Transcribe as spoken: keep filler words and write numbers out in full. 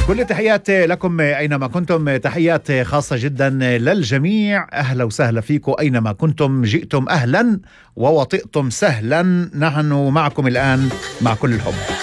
كل تحيات لكم أينما كنتم، تحيات خاصة جدا للجميع. أهلا وسهلا فيكم أينما كنتم، جئتم أهلا ووطئتم سهلا. نحن معكم الآن مع كل الحب.